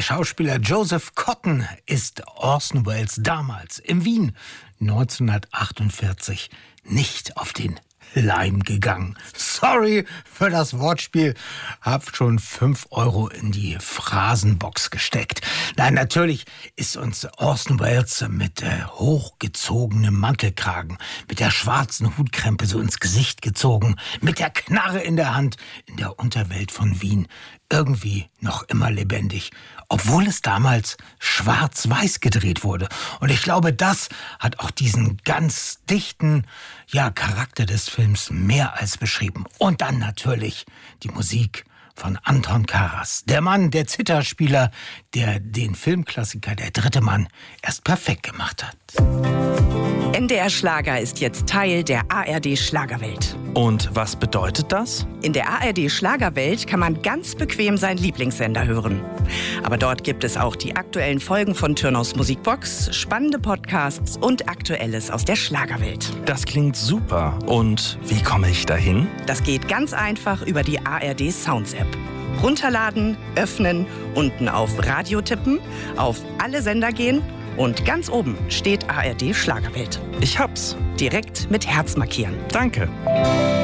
Der Schauspieler Joseph Cotten ist Orson Welles damals in Wien 1948 nicht auf den Leim gegangen. Sorry für das Wortspiel. Hab schon 5 € in die Phrasenbox gesteckt. Nein, natürlich ist uns Orson Welles mit hochgezogenem Mantelkragen, mit der schwarzen Hutkrempe so ins Gesicht gezogen, mit der Knarre in der Hand in der Unterwelt von Wien irgendwie noch immer lebendig, obwohl es damals schwarz-weiß gedreht wurde. Und ich glaube, das hat auch diesen ganz dichten Charakter des Films mehr als beschrieben. Und dann natürlich die Musik von Anton Karas. Der Mann, der Zitherspieler, der den Filmklassiker Der dritte Mann erst perfekt gemacht hat. NDR Schlager ist jetzt Teil der ARD Schlagerwelt. Und was bedeutet das? In der ARD Schlagerwelt kann man ganz bequem seinen Lieblingssender hören. Aber dort gibt es auch die aktuellen Folgen von Turnhaus Musikbox, spannende Podcasts und Aktuelles aus der Schlagerwelt. Das klingt super. Und wie komme ich dahin? Das geht ganz einfach über die ARD Sounds App. Runterladen, öffnen, unten auf Radio tippen, auf alle Sender gehen und ganz oben steht ARD Schlagerwelt. Ich hab's. Direkt mit Herz markieren. Danke.